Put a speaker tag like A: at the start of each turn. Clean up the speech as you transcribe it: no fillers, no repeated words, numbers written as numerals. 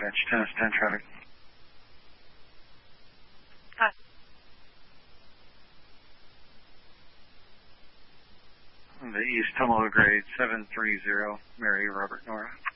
A: dispatch, Tennis 10 traffic.
B: Hi.
A: The East Tumalo grade 730, Mary Robert Nora.